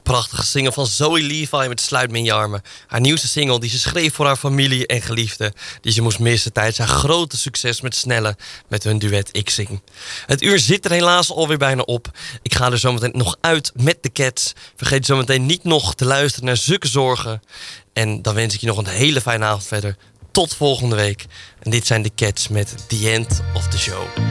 Prachtige single van Zoe Levi met Sluit me in je armen. Haar nieuwste single die ze schreef voor haar familie en geliefden, die ze moest missen tijdens haar grote succes met Snelle met hun duet Ik Zing. Het uur zit er helaas alweer bijna op. Ik ga er zometeen nog uit met de Cats. Vergeet zometeen niet nog te luisteren naar Zulke Zorgen. En dan wens ik je nog een hele fijne avond verder. Tot volgende week. En dit zijn de Cats met The End of the Show.